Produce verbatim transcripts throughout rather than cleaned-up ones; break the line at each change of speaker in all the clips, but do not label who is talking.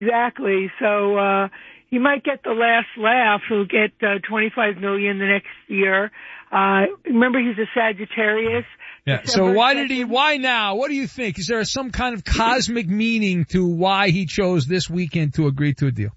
Exactly. So uh he might get the last laugh. He'll get uh, twenty-five million dollars the next year. Uh remember, he's a Sagittarius.
Yeah.
December
so why did he?
second.
Why now? What do you think? Is there some kind of cosmic meaning to why he chose this weekend to agree to a deal?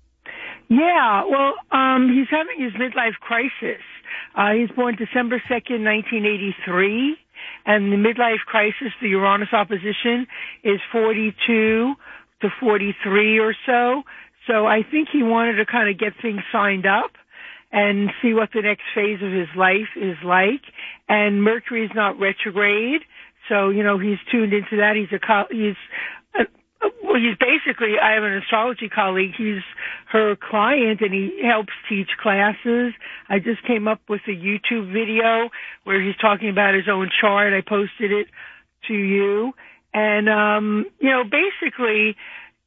Yeah. Well, um he's having his midlife crisis. Uh he's born December second, nineteen eighty-three, and the midlife crisis, the Uranus opposition, is forty-two to forty-three or so. So I think he wanted to kind of get things signed up and see what the next phase of his life is like. And Mercury's not retrograde, so, you know, he's tuned into that. He's a, co- he's, a, well, he's basically, I have an astrology colleague. He's her client, and he helps teach classes. I just came up with a YouTube video where he's talking about his own chart. I posted it to you. And, um, you know, basically,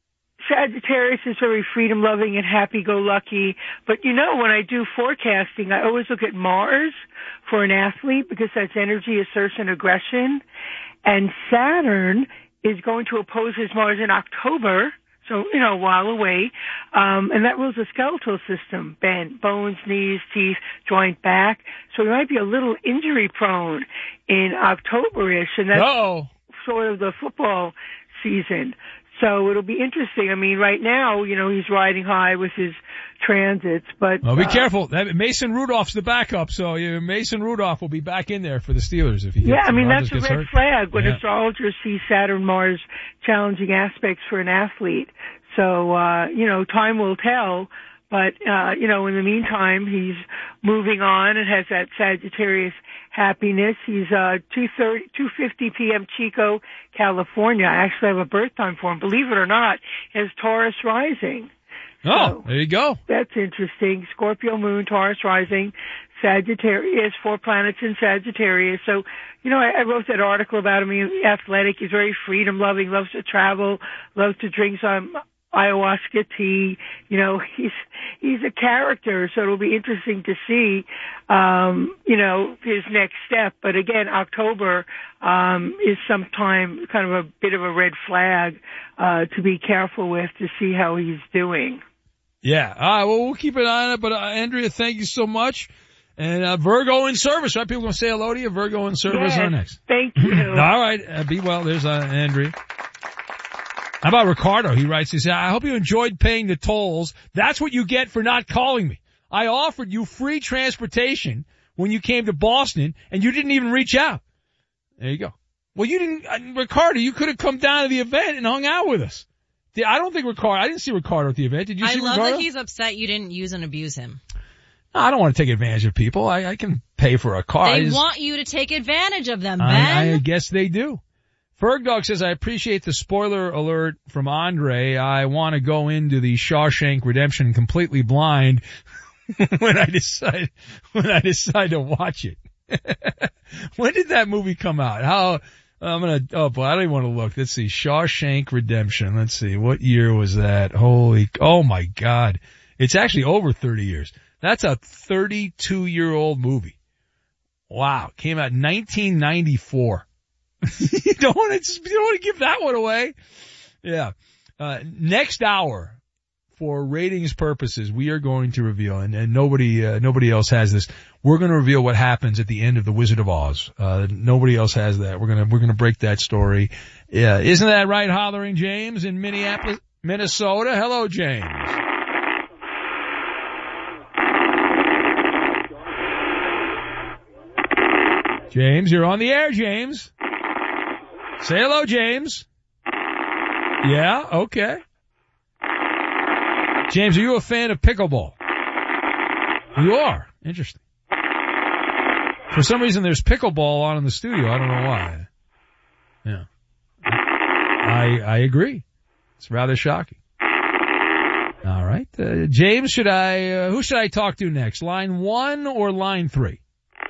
Sagittarius is very freedom-loving and happy-go-lucky. But, you know, when I do forecasting, I always look at Mars for an athlete because that's energy, assertion, aggression. And Saturn is going to oppose his Mars in October, so, you know, a while away. Um, and that rules the skeletal system, bent, bones, knees, teeth, joint, back. So he might be a little injury-prone in October-ish, and that's
Uh-oh.
sort of the football season. So it'll be interesting. I mean, right now, you know, he's riding high with his transits, but...
Well, be
uh,
careful. That, Mason Rudolph's the backup, so you, Mason Rudolph will be back in there for the Steelers if he gets
Yeah, I mean,
Rodgers
that's a
gets
red
hurt.
flag when
Yeah.
astrologers see Saturn, Mars challenging aspects for an athlete. So, uh, you know, time will tell. But, uh, you know, in the meantime, he's moving on and has that Sagittarius happiness. He's, uh, two thirty, two fifty p.m. Chico, California. I actually have a birth time for him. Believe it or not, he has Taurus rising.
Oh,
So,
there you go.
that's interesting. Scorpio moon, Taurus rising, Sagittarius, four planets in Sagittarius. So, you know, I, I wrote that article about him. He's athletic. He's very freedom loving, loves to travel, loves to drink some ayahuasca tea. You know, he's, he's a character. So it'll be interesting to see, um, you know, his next step. But again, October, um, is sometime kind of a bit of a red flag, uh, to be careful with to see how he's doing.
Yeah. All right. Well, we'll keep an eye on it. But, uh, Andrea, thank you so much. And, uh, Virgo in service, right? People going to say hello to you. Virgo in service
Yes,
on next.
Thank you.
All right. Uh, be well. There's, uh, Andrea. How about Ricardo? He writes, he says, I hope you enjoyed paying the tolls. That's what you get for not calling me. I offered you free transportation when you came to Boston, and you didn't even reach out. There you go. Well, you didn't, uh, Ricardo, you could have come down to the event and hung out with us. I don't think Ricardo, I didn't see Ricardo at the event. Did you
I
see
love
Ricardo?
that he's upset you didn't use and abuse him.
No, I don't want to take advantage of people. I, I can pay for a car. I
They
just,
want you to take advantage of them, Ben.
I, I guess they do. Fergdog says, I appreciate the spoiler alert from Andre. I want to go into the Shawshank Redemption completely blind when I decide, when I decide to watch it. When did that movie come out? How, I'm gonna, oh boy, I don't even want to look. Let's see. Shawshank Redemption. Let's see. What year was that? Holy, oh my God. It's actually over thirty years. That's a thirty-two year old movie. Wow. Came out in nineteen ninety-four. You don't want to, you don't want to give that one away. Yeah. Uh, next hour, for ratings purposes, we are going to reveal, and, and nobody, uh, nobody else has this. We're going to reveal what happens at the end of The Wizard of Oz. Uh, nobody else has that. We're going to, we're going to break that story. Yeah. Isn't that right, Hollering James in Minneapolis, Minnesota? Hello, James. James, you're on the air, James. Say hello, James. Yeah, okay. James, are you a fan of pickleball? You are. Interesting. For some reason, there's pickleball on in the studio. I don't know why. Yeah. I I agree. It's rather shocking. All right. Uh, James, should I, uh, who should I talk to next? Line one or line three?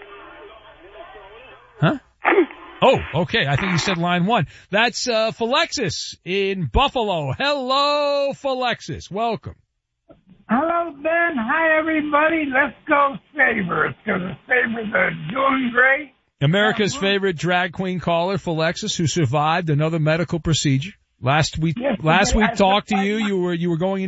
Huh? Oh, okay. I think you said line one. That's, uh, Philexis in Buffalo. Hello, Philexis. Welcome.
Hello, Ben. Hi, everybody. Let's go Sabres, because the Sabres are doing great.
America's favorite drag queen caller, Philexis, who survived another medical procedure. Last we
Yes,
last we
I-
talked to
I-
you, you were you were going